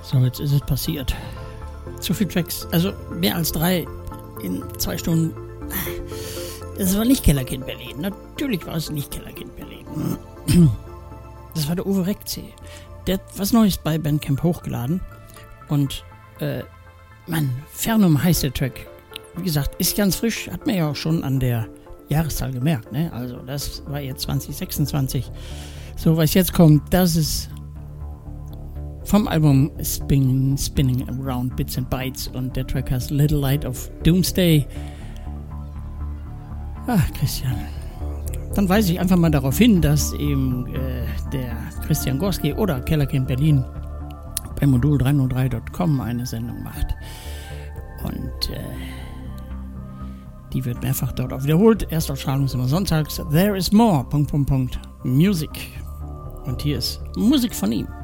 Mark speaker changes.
Speaker 1: So, jetzt ist es passiert. Zu viele Tracks, also mehr als 3 in 2 Stunden. Das war nicht Kellerkind Berlin. Natürlich war es nicht Kellerkind Berlin. Das war der Uwe Reckzee. Der hat was Neues bei Bandcamp hochgeladen. Und, Fernum heißt der Track. Wie gesagt, ist ganz frisch. Hat man ja auch schon an der Jahreszahl gemerkt, ne? Also, das war jetzt 2026. So, was jetzt kommt, das ist vom Album Spinning Around Bits and Bytes und der Track heißt Little Light of Doomsday. Ach, Christian. Dann weise ich einfach mal darauf hin, dass eben der Christian Gorski oder Kellerkind Berlin bei modul303.com eine Sendung macht. Und die wird mehrfach dort auch wiederholt. Erstausstrahlung ist immer sonntags. There is more. Music. Und hier ist Musik von ihm.